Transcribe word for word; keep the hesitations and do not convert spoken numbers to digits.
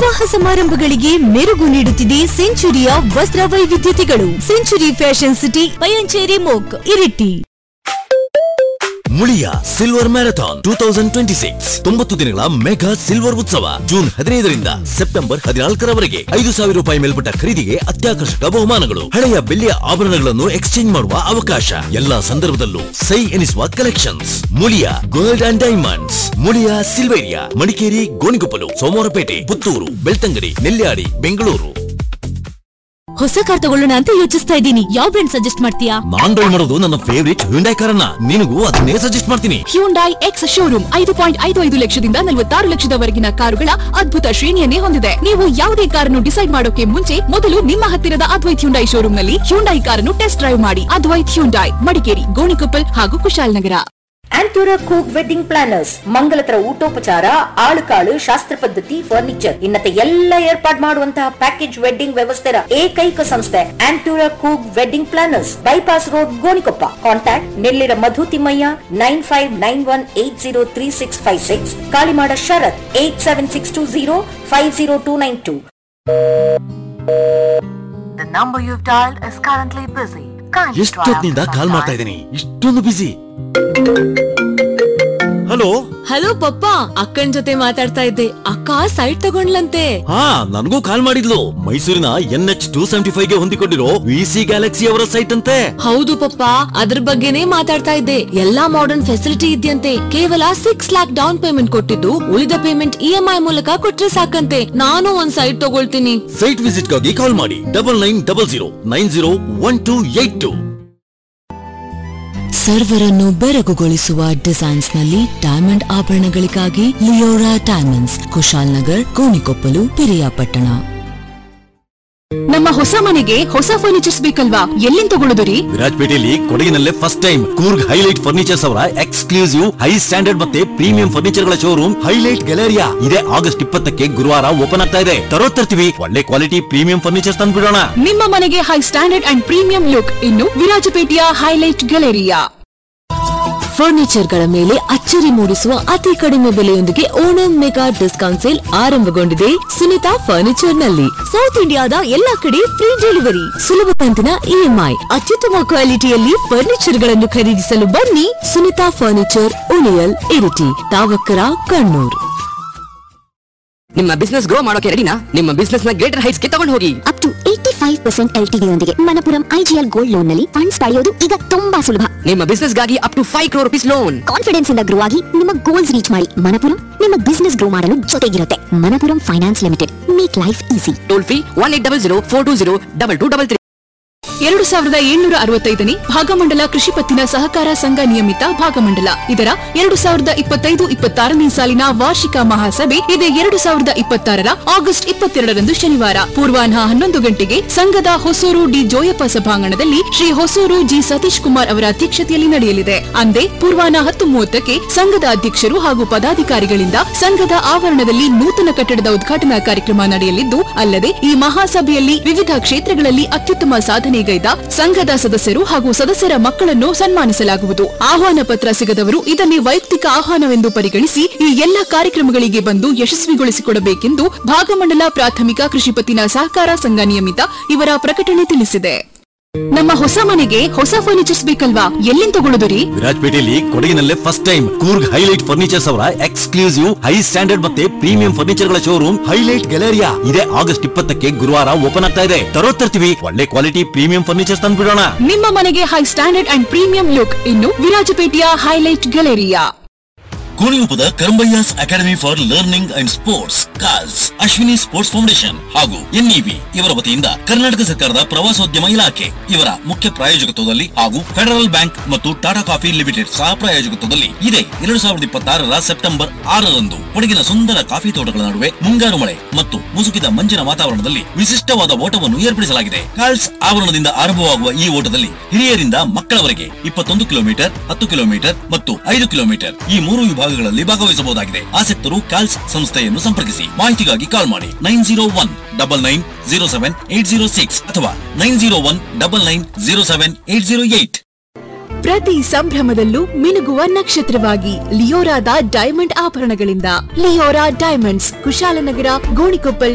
ವಿವಾಹ ಸಮಾರಂಭಗಳಿಗೆ ಮೆರುಗು ನೀಡುತ್ತಿದೆ ಸೆಂಚುರಿಯ ವಸ್ತ್ರ ವೈವಿಧ್ಯತೆಗಳು. Century fashion city, Payanchery ಮೋಕ್, Iritty. Muliya silver marathon two thousand twenty six ತೊಂಬತ್ತು ದಿನಗಳ ಮೆಗಾ ಸಿಲ್ವರ್ ಉತ್ಸವ ಜೂನ್ ಹದಿನೈದರಿಂದ ಸೆಪ್ಟೆಂಬರ್ ಹದಿನಾಲ್ಕರವರೆಗೆ. ಐದು ಸಾವಿರ ರೂಪಾಯಿ ಮೇಲ್ಪಟ್ಟ ಖರೀದಿಗೆ ಅತ್ಯಾಕರ್ಷಕ ಬಹುಮಾನಗಳು, ಹಳೆಯ ಬೆಳ್ಳಿಯ ಆಭರಣಗಳನ್ನು ಎಕ್ಸ್ಚೇಂಜ್ ಮಾಡುವ ಅವಕಾಶ. ಎಲ್ಲಾ ಸಂದರ್ಭದಲ್ಲೂ ಸೈ ಎನಿಸುವ collections. Muliya gold and diamonds, Muliya Silveria, Madikeri, Gonikoppal, Somwarpet, Puttur, Belthangady, Nelyadi, Bengaluru. ಹೊಸ ಕಾರ್ ತಗೊಳ್ಳೋಣ ಅಂತ ಯೋಚಿಸ್ತಾ ಇದ್ದೀನಿ. ಯಾವ ಬ್ರ್ಯಾಂಡ್ ಸಜೆಸ್ಟ್ ಮಾಡ್ತೀಯಾ? ನಾನ್ ಡ್ರೈವ್ ಮಾಡೋದು ನನ್ನ ಫೇವರಿಟ್ ಹ್ಯುಂಡೈ ಕಾರನ್ನ. ನಿನಗೂ ಅದನ್ನೇ ಸಜೆಸ್ಟ್ ಮಾಡ್ತೀನಿ. ಹ್ಯುಂಡೈ ಎಕ್ಸ್ ಶೋರೂಮ್ ಐದು ಪಾಯಿಂಟ್ ಐದು ಐದು ಲಕ್ಷದಿಂದ ನಲವತ್ತಾರು ಲಕ್ಷದವರೆಗಿನ ಕಾರುಗಳ ಅದ್ಭುತ ಶ್ರೇಣಿಯನ್ನೇ ಹೊಂದಿದೆ. ನೀವು ಯಾವುದೇ ಕಾರನ್ನು ಡಿಸೈಡ್ ಮಾಡೋಕೆ ಮುಂಚೆ ಮೊದಲು ನಿಮ್ಮ ಹತ್ತಿರದ ಅದ್ವೈತ್ ಹ್ಯುಂಡೈ ಶೋರೂಮ್ ನಲ್ಲಿ ಹ್ಯುಂಡೈ ಕಾರನ್ನು ಟೆಸ್ಟ್ ಡ್ರೈವ್ ಮಾಡಿ. ಅದ್ವೈತ್ ಹ್ಯುಂಡೈ, ಮಡಿಕೇರಿ, ಗೋಣಿಕೊಪ್ಪಲ್ ಹಾಗೂ ಕುಶಾಲನಗರ. ಆಂಟೂರ ಕೂಕ್ ವೆಡ್ಡಿಂಗ್ ಪ್ಲಾನರ್ಸ್ ಮಂಗಲತರ ಊಟೋಪಚಾರ, ಆಳುಕಾಳು, ಶಾಸ್ತ್ರ ಪದ್ಧತಿ, ಫರ್ನಿಚರ್ ಇನ್ನತೆ ಎಲ್ಲ ಏರ್ಪಾಡು ಮಾಡುವಂತಹ ಪ್ಯಾಕೇಜ್ ವೆಡ್ಡಿಂಗ್ ವ್ಯವಸ್ಥೆಯ ಏಕೈಕ ಸಂಸ್ಥೆ ಆಂಟೂರ ಕೂಕ್ wedding planners, bypass road, Gonikoppa. Contact Nellira Madhu Thimmaiah nine five nine one eight zero three six five six, Kalimada Sharath eight seven six two zero five zero two nine two. The number you've dialed is currently busy. ಎಷ್ಟೊತ್ತಿನಿಂದ ಕಾಲ್ ಮಾಡ್ತಾ ಇದ್ದೀನಿ, ಇಷ್ಟೊಂದು ಬಿಸಿ. Hello hello ಪಪ್ಪ, ಅಕ್ಕನ್ ಜೊತೆ ಮಾತಾಡ್ತಾ ಇದ್ದೆ. ಅಕ್ಕ site ತಗೊಂಡ್ಲಂತೆ. ಹಾ, ನನಗೂ ಕಾಲ್ ಮಾಡಿದ್ಲು. ಮೈಸೂರಿನ N H two seventy five ಗೆ ಹೊಂದಿಕೊಂಡಿರೋ ವಿ ಸಿ ಗ್ಯಾಲಕ್ಸಿ ಅವರ ಸೈಟ್ ಅಂತೆ. ಹೌದು ಪಪ್ಪ, ಅದ್ರ ಬಗ್ಗೆನೇ ಮಾತಾಡ್ತಾ ಇದ್ದೆ. ಎಲ್ಲಾ ಮಾಡರ್ನ್ ಫೆಸಿಲಿಟಿ ಇದೆಯಂತೆ. ಕೇವಲ ಸಿಕ್ಸ್ ಲ್ಯಾಕ್ ಡೌನ್ ಪೇಮೆಂಟ್ ಕೊಟ್ಟಿದ್ದು ಉಳಿದ ಪೇಮೆಂಟ್ ಇ ಎಂ ಐ ಮೂಲಕ ಕೊಟ್ರೆ ಸಾಕಂತೆ. ನಾನು ಒಂದ್ ಸೈಟ್ ತಗೊಳ್ತೀನಿ. ಸೈಟ್ ವಿಸಿಟ್ ಗಾಗಿ ಕಾಲ್ ಮಾಡಿ double nine double zero nine zero one two eight two. ಸರ್ವರನ್ನು ಬೆರಗುಗೊಳಿಸುವ designs ನಲ್ಲಿ diamond ಆಭರಣಗಳಿಗಾಗಿ Leora diamonds, Kushalnagar, Gonikoppal, Piriyapatna. ನಮ್ಮ ಹೊಸ ಮನೆಗೆ ಹೊಸ ಫರ್ನಿಚರ್ಸ್ ಬೇಕಲ್ವಾ? ಎಲ್ಲಿಂದ ತಗೊಳ್ಳೋದ್ರಿ? ವಿರಾಜಪೇಟೆಯಲ್ಲಿ ಕೊಡಗಿನಲ್ಲೇ first time Coorg highlight furnitures ಅವರ ಎಕ್ಸ್ಕ್ಲೂಸಿವ್ ಹೈ ಸ್ಟ್ಯಾಂಡರ್ಡ್ ಮತ್ತೆ ಪ್ರೀಮಿಯಂ ಫರ್ನಿಚರ್ ಗಳ ಶೋರೂಮ್ ಹೈಲೈಟ್ ಗ್ಯಾಲರಿಯಾ ಇದೆ. ಆಗಸ್ಟ್ ಇಪ್ಪತ್ತಕ್ಕೆ ಗುರುವಾರ ಓಪನ್ ಆಗ್ತಾ ಇದೆ. ತರೋ ತರ್ತೀವಿ, ಒಳ್ಳೆ ಕ್ವಾಲಿಟಿ ಪ್ರೀಮಿಯಂ ಫರ್ನಿಚರ್ಸ್ ತಂದ್ಬಿಡೋಣ. ನಿಮ್ಮ ಮನೆಗೆ high standard and premium look ಇನ್ನು ವಿರಾಜಪೇಟೆಯ ಹೈಲೈಟ್ ಗ್ಯಾಲರಿಯಾ. ಫರ್ನಿಚರ್ ಗಳ ಮೇಲೆ ಅಚ್ಚರಿ ಮೂಡಿಸುವ ಅತಿ ಕಡಿಮೆ ಬೆಲೆಯೊಂದಿಗೆ ಓಣಂ ಮೆಗಾ ಡಿಸ್ಕೌಂಟ್ ಸೇಲ್ ಆರಂಭಗೊಂಡಿದೆ ಸುನಿತಾ ಫರ್ನಿಚರ್ ನಲ್ಲಿ. ಸೌತ್ ಇಂಡಿಯಾದ ಎಲ್ಲಾ ಕಡೆ ಫ್ರೀ ಡೆಲಿವರಿ, ಸುಲಭ ಕಂತಿನ ಇ ಎಂ ಐ, ಅತ್ಯುತ್ತಮ ಕ್ವಾಲಿಟಿಯಲ್ಲಿ ಫರ್ನಿಚರ್ ಗಳನ್ನು ಖರೀದಿಸಲು ಬನ್ನಿ. ಸುನಿತಾ ಫರ್ನಿಚರ್, ಉಳಿಯಲ್, ಇರಿಟಿ, ತಾವಕ್ಕರ, ಕಣ್ಣೂರ್. ನಿಮ್ಮ ಬಿಸ್ನೆಸ್ ಗ್ರೋ ಮಾಡೋಕೆ ರೆಡಿನಾ? ನಿಮ್ಮ ಬಿಸ್ನೆಸ್ ನ ಗ್ರೇಟರ್ ಹೈಟ್ಸ್ ಗೆ ತಗೊಂಡು ಹೋಗಿ. Up to eighty five percent L T D ಯೊಂದಿಗೆ ಮಣಪುರಂ ಐಜಿಎಲ್ ಗೋಲ್ಡ್ ಲೋನ್ ನಲ್ಲಿ ಫಂಡ್ಸ್ ಪಡೆಯೋದು ಈಗ ತುಂಬಾ ಸುಲಭ. ನಿಮ್ಮ ಬಿಸ್ನೆಸ್ ಗಾಗಿ up to five crore rupees loan. Confidence ಇಂದ ಗ್ರೋ ಆಗಿ ನಿಮ್ಮ ಗೋಲ್ಸ್ ರೀಚ್ ಮಾಡಿ. ಮಣಪುರಂ ನಿಮ್ಮ ಬಿಸ್ನೆಸ್ ಗ್ರೋ ಮಾಡಲು ಜೊತೆಗಿರುತ್ತೆ. Manappuram finance limited, make life easy. Toll free one eight double zero four two zero double two double three. ಎರಡು ಸಾವಿರದ ಏಳ್ನೂರ ಅರವತ್ತೈದನೇ ಭಾಗಮಂಡಲ ಕೃಷಿ ಪತ್ತಿನ ಸಹಕಾರ ಸಂಘ ನಿಯಮಿತ ಭಾಗಮಂಡಲ ಇದರ ಎರಡು ಸಾವಿರದ ಇಪ್ಪತ್ತೈದು ಇಪ್ಪತ್ತಾರನೇ ಸಾಲಿನ ವಾರ್ಷಿಕ ಮಹಾಸಭೆ ಇದೇ ಎರಡು ಸಾವಿರದ ಇಪ್ಪತ್ತಾರರ ಆಗಸ್ಟ್ ಇಪ್ಪತ್ತೆರಡರಂದು ಶನಿವಾರ ಪೂರ್ವಾಹ್ನ ಹನ್ನೊಂದು ಗಂಟೆಗೆ ಸಂಘದ ಹೊಸೂರು ಡಿ ಜೋಯಪ್ಪ ಸಭಾಂಗಣದಲ್ಲಿ ಶ್ರೀ ಹೊಸೂರು ಜಿ ಸತೀಶ್ ಕುಮಾರ್ ಅವರ ಅಧ್ಯಕ್ಷತೆಯಲ್ಲಿ ನಡೆಯಲಿದೆ. ಅಂದೇ ಪೂರ್ವಾಹ್ನ ಹತ್ತು ಮೂವತ್ತಕ್ಕೆ ಸಂಘದ ಅಧ್ಯಕ್ಷರು ಹಾಗೂ ಪದಾಧಿಕಾರಿಗಳಿಂದ ಸಂಘದ ಆವರಣದಲ್ಲಿ ನೂತನ ಕಟ್ಟಡದ ಉದ್ಘಾಟನಾ ಕಾರ್ಯಕ್ರಮ ನಡೆಯಲಿದ್ದು, ಅಲ್ಲದೆ ಈ ಮಹಾಸಭೆಯಲ್ಲಿ ವಿವಿಧ ಕ್ಷೇತ್ರಗಳಲ್ಲಿ ಅತ್ಯುತ್ತಮ ಸಾಧನೆ ಗೈದ ಸಂಘದ ಸದಸ್ಯರು ಹಾಗೂ ಸದಸ್ಯರ ಮಕ್ಕಳನ್ನು ಸನ್ಮಾನಿಸಲಾಗುವುದು. ಆಹ್ವಾನ ಪತ್ರ ಸಿಗದವರು ಇದನ್ನೇ ವೈಯಕ್ತಿಕ ಆಹ್ವಾನವೆಂದು ಪರಿಗಣಿಸಿ ಈ ಎಲ್ಲಾ ಕಾರ್ಯಕ್ರಮಗಳಿಗೆ ಬಂದು ಯಶಸ್ವಿಗೊಳಿಸಿಕೊಡಬೇಕೆಂದು ಭಾಗಮಂಡಲ ಪ್ರಾಥಮಿಕ ಕೃಷಿ ಪತ್ತಿನ ಸಹಕಾರ ಸಂಘ ನಿಯಮಿತ ಇವರ ಪ್ರಕಟಣೆ ತಿಳಿಸಿದೆ. ನಮ್ಮ ಹೊಸ ಮನೆಗೆ ಹೊಸ ಫರ್ನಿಚರ್ಸ್ ಬೇಕಲ್ವಾ? ಎಲ್ಲಿಂದ ತಗೊಳ್ಳೋದ್ರಿ? ವಿರಾಜಪೇಟೆಯಲ್ಲಿ ಕೊಡಗಿನಲ್ಲೇ first time Coorg highlight furnitures ಅವರ ಎಕ್ಸ್ಕ್ಲೂಸಿವ್ ಹೈ ಸ್ಟ್ಯಾಂಡರ್ಡ್ ಮತ್ತೆ ಪ್ರೀಮಿಯಂ ಫರ್ನಿಚರ್ ಗಳ ಶೋರೂಮ್ ಹೈಲೈಟ್ ಗ್ಯಾಲರಿಯಾ ಇದೆ. ಆಗಸ್ಟ್ ಇಪ್ಪತ್ತಕ್ಕೆ ಗುರುವಾರ ಓಪನ್ ಆಗ್ತಾ ಇದೆ. ತರೋ ತರ್ತೀವಿ, ಒಳ್ಳೆ ಕ್ವಾಲಿಟಿ ಪ್ರೀಮಿಯಂ ಫರ್ನಿಚರ್ಸ್ ತಂದ್ಬಿಡೋಣ. ನಿಮ್ಮ ಮನೆಗೆ high standard and premium look ಇನ್ನು ವಿರಾಜಪೇಟೆಯ highlight Galleria. ಕೋಣಿಗುಪ್ಪದ Karambayya's academy for learning and sports, calls, Ashwini sports foundation ಹಾಗೂ ಎನ್ಇಬಿ ಇವರ ವತಿಯಿಂದ ಕರ್ನಾಟಕ ಸರ್ಕಾರದ ಪ್ರವಾಸೋದ್ಯಮ ಇಲಾಖೆ ಇವರ ಮುಖ್ಯ ಪ್ರಾಯೋಜಕತ್ವದಲ್ಲಿ ಹಾಗೂ ಫೆಡರಲ್ ಬ್ಯಾಂಕ್ ಮತ್ತು ಟಾಟಾ ಕಾಫಿ ಲಿಮಿಟೆಡ್ ಸಹ ಪ್ರಾಯೋಜಕತ್ವದಲ್ಲಿ ಇದೇ ಎರಡು ಸಾವಿರದ ಇಪ್ಪತ್ತಾರರ ಸೆಪ್ಟೆಂಬರ್ ಆರರಂದು ಕೊಡಗಿನ ಸುಂದರ ಕಾಫಿ ತೋಟಗಳ ನಡುವೆ ಮುಂಗಾರು ಮಳೆ ಮತ್ತು ಮುಸುಕಿದ ಮಂಜಿನ ವಾತಾವರಣದಲ್ಲಿ ವಿಶಿಷ್ಟವಾದ ಓಟವನ್ನು ಏರ್ಪಡಿಸಲಾಗಿದೆ. ಕಾಲ್ಸ್ ಆವರಣದಿಂದ ಆರಂಭವಾಗುವ ಈ ಓಟದಲ್ಲಿ ಹಿರಿಯರಿಂದ ಮಕ್ಕಳವರೆಗೆ ಇಪ್ಪತ್ತೊಂದು ಕಿಲೋಮೀಟರ್, ಹತ್ತು ಕಿಲೋಮೀಟರ್ ಮತ್ತು ಐದು ಕಿಲೋಮೀಟರ್ ಈ ಮೂರು ವಿಭಾಗಗಳಲ್ಲಿ ಭಾಗವಹಿಸಬಹುದಾಗಿದೆ. ಆಸಕ್ತರು ಕಾಲ್ಸ್ ಸಂಸ್ಥೆಯನ್ನು ಸಂಪರ್ಕಿಸಿ. ಮಾಹಿತಿಗಾಗಿ ಕಾಲ್ ಮಾಡಿ nine zero one double nine zero seven eight zero six ಅಥವಾ nine zero one double nine zero seven eight zero eight. ಪ್ರತಿ ಸಂಭ್ರಮದಲ್ಲೂ ಮಿನುಗುವ ನಕ್ಷತ್ರವಾಗಿ ಲಿಯೋರಾದ diamond ಆಭರಣಗಳಿಂದ Leora diamonds, Kushalnagar, Gonikoppal,